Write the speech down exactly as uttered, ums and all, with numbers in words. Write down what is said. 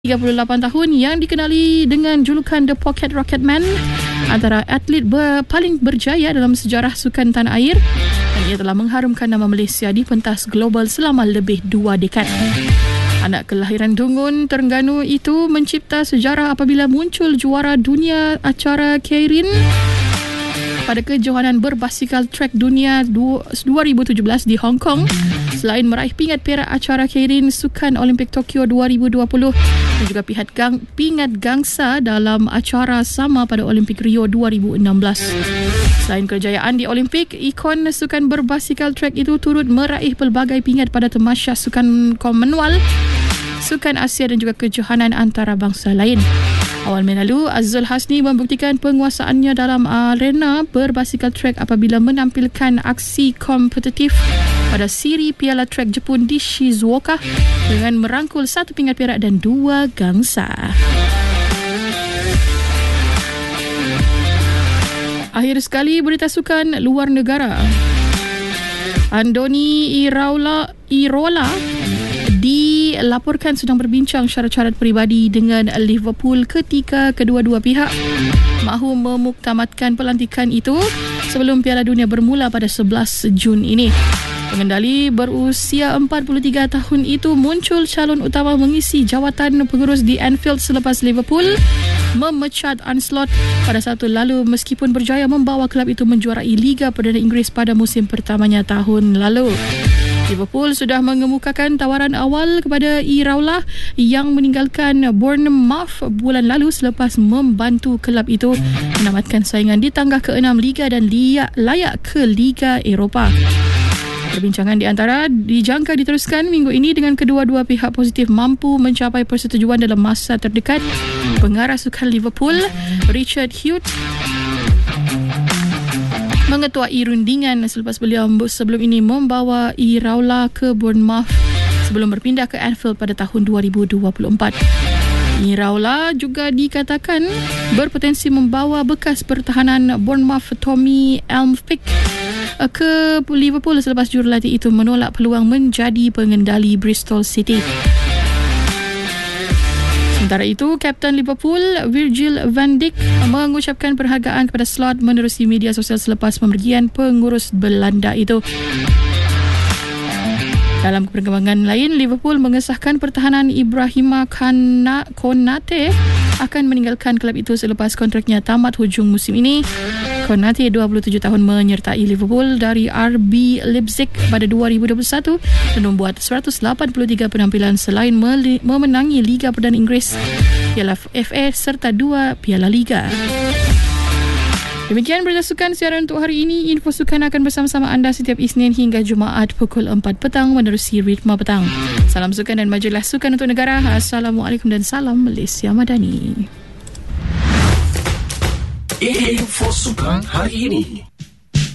tiga puluh lapan tahun yang dikenali dengan julukan The Pocket Rocket Man, antara atlet ber, paling berjaya dalam sejarah sukan tanah air, dan ia telah mengharumkan nama Malaysia di pentas global selama lebih dua dekad. Anak kelahiran Dungun, Terengganu itu mencipta sejarah apabila muncul juara dunia acara Keirin pada kejohanan berbasikal trek dunia dua ribu tujuh belas di Hong Kong. Selain meraih pingat perak acara Keirin Sukan Olimpik Tokyo dua ribu dua puluh dan juga pingat, gang, pingat gangsa dalam acara sama pada Olimpik Rio dua ribu enam belas. Selain kejayaan di Olimpik, ikon sukan berbasikal trek itu turut meraih pelbagai pingat pada tamasya sukan Commonwealth, sukan Asia dan juga kejohanan antarabangsa lain. Awal Mei lalu, Azul Hasni membuktikan penguasaannya dalam arena berbasikal trek apabila menampilkan aksi kompetitif pada siri Piala Trek Jepun di Shizuoka dengan merangkul satu pingat perak dan dua gangsa. Akhir sekali, berita sukan luar negara. Andoni Iraola, Irola dilaporkan sedang berbincang syarat-syarat peribadi dengan Liverpool ketika kedua-dua pihak mahu memuktamadkan pelantikan itu sebelum Piala Dunia bermula pada sebelas Jun ini. Pengendali berusia empat puluh tiga tahun itu muncul calon utama mengisi jawatan pengurus di Anfield selepas Liverpool memecat Ancelotti pada Sabtu lalu meskipun berjaya membawa kelab itu menjuarai Liga Perdana Inggeris pada musim pertamanya tahun lalu. Liverpool sudah mengemukakan tawaran awal kepada Iraola yang meninggalkan Bournemouth bulan lalu selepas membantu kelab itu menamatkan saingan di tangga keenam Liga dan layak, layak ke Liga Eropah. Perbincangan di antara dijangka diteruskan minggu ini dengan kedua-dua pihak positif mampu mencapai persetujuan dalam masa terdekat. Pengarah sukan Liverpool, Richard Hughes, mengetuai rundingan selepas beliau sebelum ini membawa Iraola ke Bournemouth sebelum berpindah ke Anfield pada tahun dua ribu dua puluh empat. Iraola juga dikatakan berpotensi membawa bekas pertahanan Bournemouth Tommy Elmfick ke Liverpool selepas jurulatih itu menolak peluang menjadi pengendali Bristol City. Sementara itu, Kapten Liverpool Virgil van Dijk mengucapkan perhargaan kepada Slot menerusi media sosial selepas pemergian pengurus Belanda itu. Dalam perkembangan lain, Liverpool mengesahkan pertahanan Ibrahima Konate akan meninggalkan kelab itu selepas kontraknya tamat hujung musim ini. Konate, dua puluh tujuh tahun, menyertai Liverpool dari R B Leipzig pada dua ribu dua puluh satu dan membuat seratus lapan puluh tiga penampilan selain memenangi Liga Perdana Inggeris, Piala F A serta dua Piala Liga. Demikian berita sukan siaran untuk hari ini. Info sukan akan bersama-sama anda setiap Isnin hingga Jumaat pukul empat petang menerusi Ritma Petang. Salam sukan dan majalah sukan untuk negara. Assalamualaikum dan salam Malaysia Madani. Info sukan hari ini.